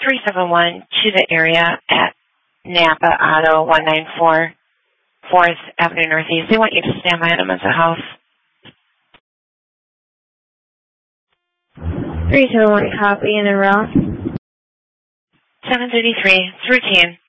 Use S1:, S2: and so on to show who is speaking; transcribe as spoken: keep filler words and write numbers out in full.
S1: three seven one to the area at Napa Auto, one nine four fourth Avenue Northeast. They want you to stand by them as a house.
S2: three seven one copy and then route.
S1: seven thirty-three, it's routine.